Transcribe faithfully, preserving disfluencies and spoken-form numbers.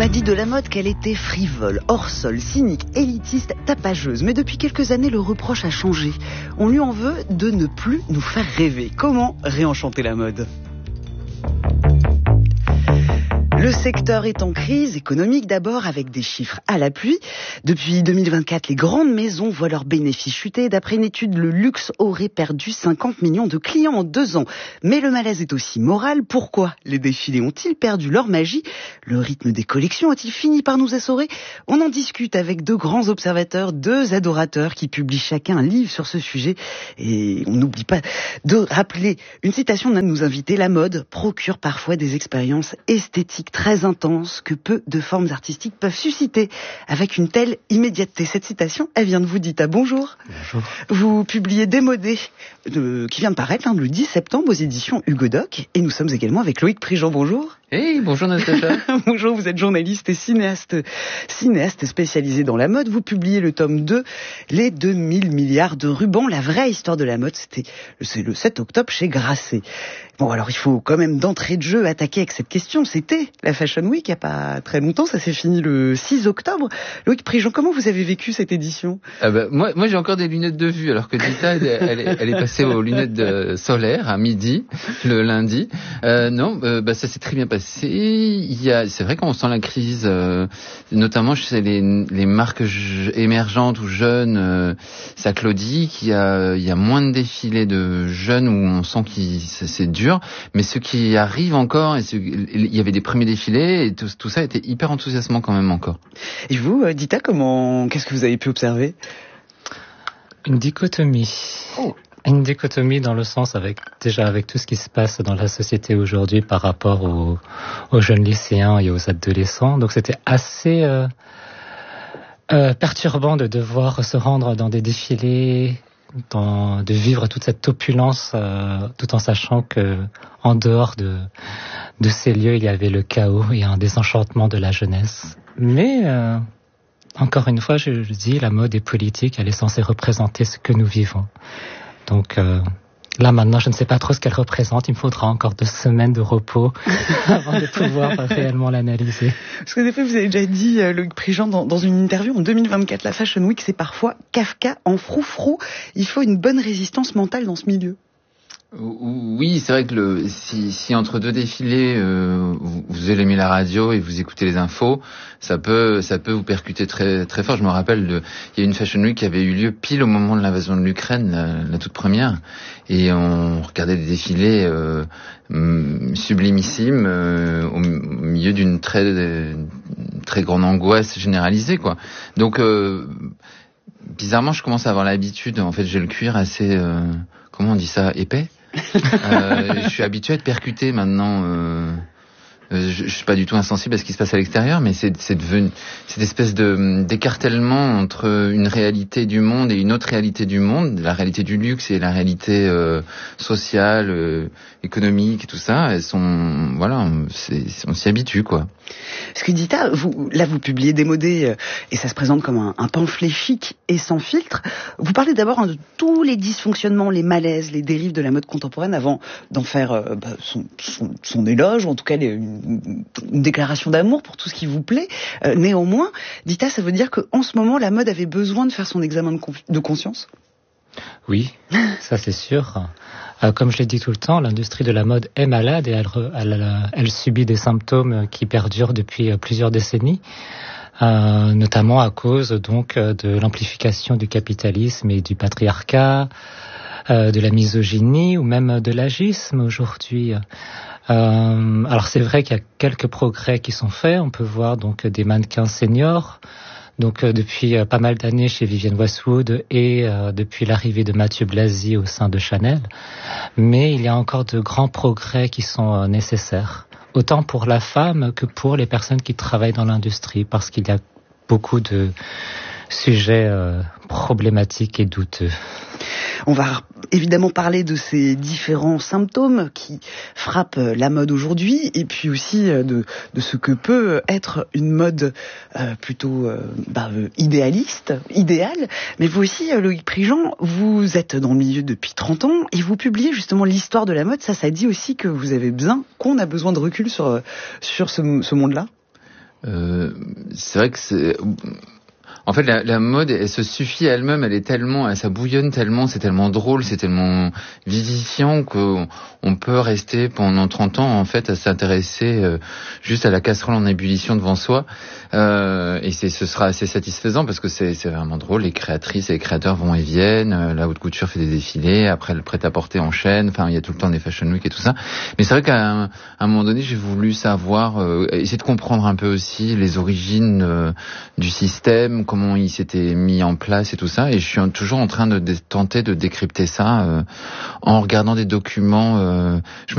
a dit de la mode qu'elle était frivole, hors-sol, cynique, élitiste, tapageuse. Mais depuis quelques années, le reproche a changé. On lui en veut de ne plus nous faire rêver. Comment réenchanter la mode ? Le secteur est en crise économique d'abord, avec des chiffres à l'appui. Depuis deux mille vingt-quatre, les grandes maisons voient leurs bénéfices chuter. D'après une étude, le luxe aurait perdu cinquante millions de clients en deux ans. Mais le malaise est aussi moral. Pourquoi les défilés ont-ils perdu leur magie ? Le rythme des collections a-t-il fini par nous essorer ? On en discute avec deux grands observateurs, deux adorateurs qui publient chacun un livre sur ce sujet. Et on n'oublie pas de rappeler une citation d'un de nos invités. La mode procure parfois des expériences esthétiques très intense que peu de formes artistiques peuvent susciter avec une telle immédiateté. Cette citation, elle vient de vous, Dita. Bonjour. Bonjour. Vous publiez Démodé, euh, qui vient de paraître hein, le dix septembre aux éditions Hugo Doc. Et nous sommes également avec Loïc Prigent. Bonjour. Hey, bonjour Natacha. Bonjour, vous êtes journaliste et cinéaste, cinéaste spécialisé dans la mode. Vous publiez le tome deux, Les deux mille milliards de rubans, la vraie histoire de la mode. C'était c'est le sept octobre chez Grasset. Bon, alors il faut quand même d'entrée de jeu attaquer avec cette question. C'était la Fashion Week il n'y a pas très longtemps, ça s'est fini le six octobre. Loïc Prigent, comment vous avez vécu cette édition ? Ah bah, moi, moi j'ai encore des lunettes de vue, alors que Dita, elle, elle, est, elle est passée aux lunettes de solaires à midi, le lundi. Euh, non, euh, bah, ça s'est très bien passé. Il y a, c'est vrai qu'on sent la crise, euh, notamment chez les, les marques je, émergentes ou jeunes. Euh, ça Claudie, qu'il y a, il y a moins de défilés de jeunes où on sent que c'est, c'est dur. Mais ceux qui arrivent encore, et ceux, il y avait des premiers défilés, et tout, tout ça était hyper enthousiasmant quand même encore. Et vous, Dita, comment, qu'est-ce que vous avez pu observer ? Une dichotomie. Oh. Une dichotomie dans le sens avec, déjà avec tout ce qui se passe dans la société aujourd'hui par rapport aux, aux jeunes lycéens et aux adolescents. Donc c'était assez euh, euh, perturbant de devoir se rendre dans des défilés, dans, de vivre toute cette opulence, euh, tout en sachant que en dehors de, de ces lieux, il y avait le chaos et un désenchantement de la jeunesse. Mais euh, encore une fois, je, je dis, la mode est politique, elle est censée représenter ce que nous vivons. Donc euh, là maintenant, je ne sais pas trop ce qu'elle représente. Il me faudra encore deux semaines de repos avant de pouvoir réellement l'analyser. Parce que des fois, vous avez déjà dit, euh, Loïc Prigent, dans, dans une interview en deux mille vingt-quatre, la Fashion Week, c'est parfois Kafka en froufrou. Il faut une bonne résistance mentale dans ce milieu. Oui, c'est vrai que le, si, si entre deux défilés, euh, vous, vous aimez la radio et vous écoutez les infos, ça peut, ça peut vous percuter très, très fort. Je me rappelle, de, il y a une Fashion Week qui avait eu lieu pile au moment de l'invasion de l'Ukraine, la, la toute première, et on regardait des défilés euh, sublimissimes euh, au milieu d'une très, très grande angoisse généralisée, quoi. Donc, euh, bizarrement, je commence à avoir l'habitude. En fait, j'ai le cuir assez, euh, comment on dit ça, épais. euh, je suis habitué à être percuté maintenant. Euh, je, je suis pas du tout insensible à ce qui se passe à l'extérieur, mais c'est, c'est devenu cette espèce de d'écartèlement entre une réalité du monde et une autre réalité du monde, la réalité du luxe et la réalité euh, sociale, euh, économique et tout ça. Elles sont, voilà, c'est, on s'y habitue, quoi. Parce que Dita, vous, là vous publiez Démodé euh, et ça se présente comme un, un pamphlet chic et sans filtre. Vous parlez d'abord hein, de tous les dysfonctionnements, les malaises, les dérives de la mode contemporaine avant d'en faire euh, bah, son, son, son éloge, ou en tout cas les, une, une déclaration d'amour pour tout ce qui vous plaît. Euh, néanmoins, Dita, ça veut dire qu'en ce moment la mode avait besoin de faire son examen de, conf- de conscience ? Oui, ça c'est sûr. Euh, comme je l'ai dit tout le temps, l'industrie de la mode est malade et elle, elle, elle subit des symptômes qui perdurent depuis plusieurs décennies, euh, notamment à cause donc de l'amplification du capitalisme et du patriarcat, euh, de la misogynie ou même de l'agisme aujourd'hui. Euh, alors c'est vrai qu'il y a quelques progrès qui sont faits. On peut voir donc des mannequins seniors. Donc euh, depuis euh, pas mal d'années chez Vivienne Westwood et euh, depuis l'arrivée de Mathieu Blasi au sein de Chanel. Mais il y a encore de grands progrès qui sont euh, nécessaires, autant pour la femme que pour les personnes qui travaillent dans l'industrie, parce qu'il y a beaucoup de sujets euh, problématiques et douteux. On va évidemment parler de ces différents symptômes qui frappent la mode aujourd'hui, et puis aussi de, de ce que peut être une mode euh, plutôt euh, bah, idéaliste, idéale. Mais vous aussi, Loïc Prigent, vous êtes dans le milieu depuis trente ans et vous publiez justement l'histoire de la mode. Ça, ça dit aussi que vous avez besoin, qu'on a besoin de recul sur, sur ce, ce monde-là. euh, c'est vrai que c'est... En fait, la, la mode, elle se suffit à elle-même, elle est tellement, ça bouillonne tellement, c'est tellement drôle, c'est tellement vivifiant qu'on on peut rester pendant trente ans, en fait, à s'intéresser euh, juste à la casserole en ébullition devant soi. Euh, et c'est, ce sera assez satisfaisant parce que c'est, c'est vraiment drôle. Les créatrices et les créateurs vont et viennent. Euh, la haute couture fait des défilés. Après, le prêt-à-porter enchaîne. Enfin, il y a tout le temps des fashion week et tout ça. Mais c'est vrai qu'à un, à un moment donné, j'ai voulu savoir, euh, essayer de comprendre un peu aussi les origines euh, du système, comment il s'était mis en place et tout ça. Et je suis toujours en train de, de tenter de décrypter ça euh, en regardant des documents. Euh, je me